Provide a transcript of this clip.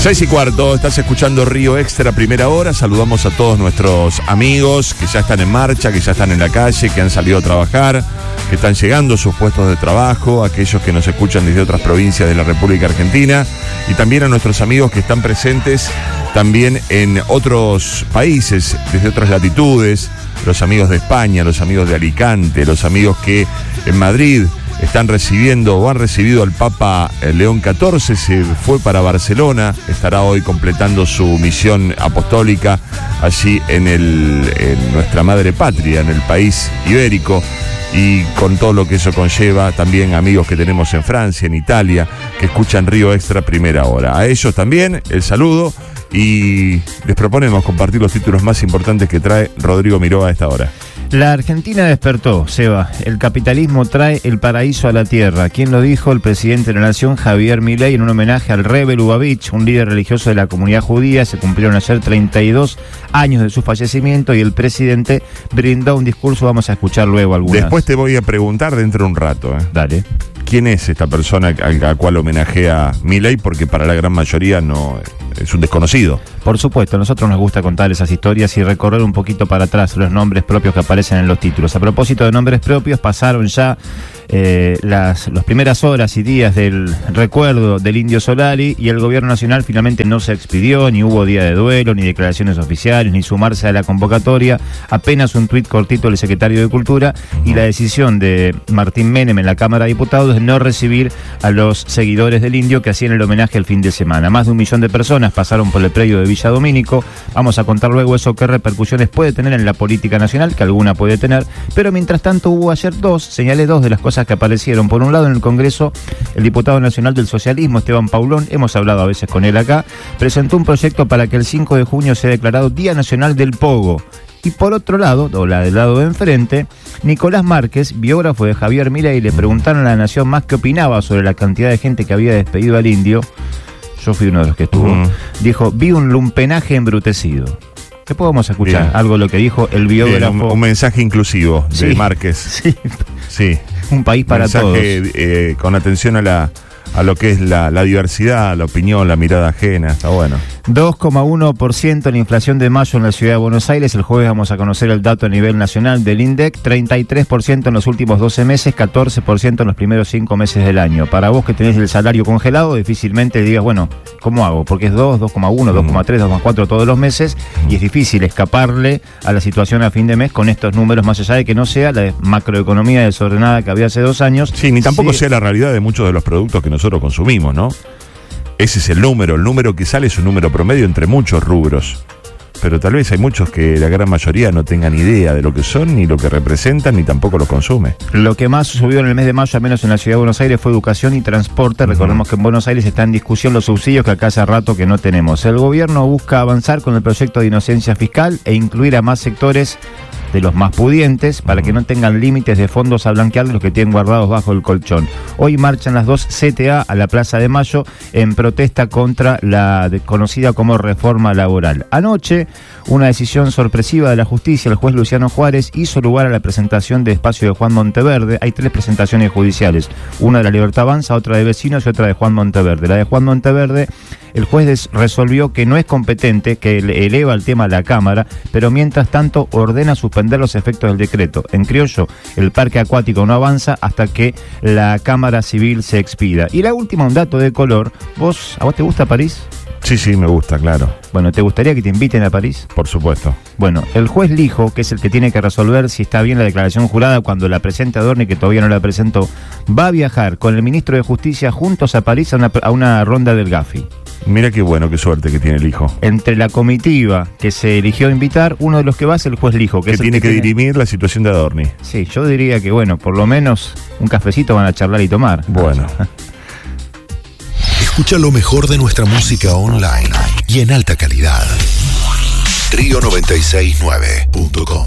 6:15, estás escuchando Río Extra, primera hora. Saludamos a todos nuestros amigos que ya están en marcha, que ya están en la calle, que han salido a trabajar, que están llegando a sus puestos de trabajo, aquellos que nos escuchan desde otras provincias de la República Argentina, y también a nuestros amigos que están presentes también en otros países, desde otras latitudes, los amigos de España, los amigos de Alicante, los amigos que en Madrid están recibiendo o han recibido al Papa León XIV, se fue para Barcelona, estará hoy completando su misión apostólica allí en nuestra madre patria, en el país ibérico, y con todo lo que eso conlleva, también amigos que tenemos en Francia, en Italia, que escuchan Río Extra primera hora. A ellos también el saludo, y les proponemos compartir los títulos más importantes que trae Rodrigo Miró a esta hora. La Argentina despertó, Seba. El capitalismo trae el paraíso a la tierra. ¿Quién lo dijo? El presidente de la Nación, Javier Milei, en un homenaje al Rebbe Lubavitch, un líder religioso de la comunidad judía. Se cumplieron ayer 32 años de su fallecimiento y el presidente brindó un discurso. Vamos a escuchar luego algunas. Después te voy a preguntar dentro de un rato. Dale. ¿Quién es esta persona a la cual homenajea Milei? Porque para la gran mayoría no es un desconocido. Por supuesto, a nosotros nos gusta contar esas historias y recorrer un poquito para atrás los nombres propios que aparecen en los títulos. A propósito de nombres propios, pasaron ya las primeras horas y días del recuerdo del Indio Solari, y el gobierno nacional finalmente no se expidió, ni hubo día de duelo, ni declaraciones oficiales, ni sumarse a la convocatoria. Apenas un tuit cortito del secretario de Cultura, y la decisión de Martín Menem en la Cámara de Diputados de no recibir a los seguidores del Indio que hacían el homenaje el fin de semana. Más de 1 millón de personas pasaron por el predio de Villa Domínico. Vamos a contar luego eso, qué repercusiones puede tener en la política nacional, que alguna puede tener, pero mientras tanto hubo ayer señalé dos de las cosas que aparecieron. Por un lado, en el Congreso, el diputado nacional del socialismo, Esteban Paulón, hemos hablado a veces con él acá, presentó un proyecto para que el 5 de junio sea declarado Día Nacional del Pogo. Y por otro lado, o la del lado de enfrente, Nicolás Márquez, biógrafo de Javier Milei, le preguntaron a La Nación más qué opinaba sobre la cantidad de gente que había despedido al Indio. Yo fui uno de los que estuvo. Dijo, vi un lumpenaje embrutecido. ¿Qué podemos escuchar? Bien. Algo de lo que dijo el biógrafo. Un mensaje inclusivo de Márquez. Sí. Un país para todos. Con atención a lo que es la diversidad, la opinión, la mirada ajena. Está bueno. 2,1% la inflación de mayo en la ciudad de Buenos Aires. El jueves vamos a conocer el dato a nivel nacional del INDEC. 33% en los últimos 12 meses, 14% en los primeros 5 meses del año. Para vos que tenés el salario congelado, difícilmente digas, bueno, ¿cómo hago? Porque es 2, 2,1, 2,3, 2,4 todos los meses, y es difícil escaparle a la situación a fin de mes con estos números, más allá de que no sea la macroeconomía desordenada que había hace 2 años. Sí, ni tampoco sea la realidad de muchos de los productos que nosotros consumimos, ¿no? Ese es el número que sale es un número promedio entre muchos rubros, pero tal vez hay muchos que la gran mayoría no tengan idea de lo que son, ni lo que representan, ni tampoco los consume. Lo que más subió en el mes de mayo, al menos en la ciudad de Buenos Aires, fue educación y transporte. Recordemos que en Buenos Aires está en discusión los subsidios que acá hace rato que no tenemos. El gobierno busca avanzar con el proyecto de inocencia fiscal e incluir a más sectores de los más pudientes para que no tengan límites de fondos a blanquear los que tienen guardados bajo el colchón. Hoy marchan las 2 CTA a la Plaza de Mayo en protesta contra la conocida como reforma laboral. Anoche, una decisión sorpresiva de la justicia, el juez Luciano Juárez hizo lugar a la presentación de espacio de Juan Monteverde. Hay 3 presentaciones judiciales, una de la Libertad Avanza, otra de Vecinos y otra de Juan Monteverde. La de Juan Monteverde, el juez resolvió que no es competente, que eleva el tema a la Cámara, pero mientras tanto ordena suspender los efectos del decreto. En criollo, el parque acuático no avanza hasta que la Cámara Civil se expida. Y la última, un dato de color. ¿A vos te gusta París? Sí, me gusta, claro. Bueno, ¿te gustaría que te inviten a París? Por supuesto. Bueno, el juez Lijo, que es el que tiene que resolver si está bien la declaración jurada cuando la presente Adorni, que todavía no la presentó, va a viajar con el ministro de Justicia juntos a París a una ronda del Gafi. Mira qué bueno, qué suerte que tiene el hijo. Entre la comitiva que se eligió invitar, uno de los que va es el juez Lijo. Que tiene que dirimir la situación de Adorni. Sí, yo diría que, bueno, por lo menos un cafecito van a charlar y tomar. Bueno. Escucha lo mejor de nuestra música online y en alta calidad. Rio969.com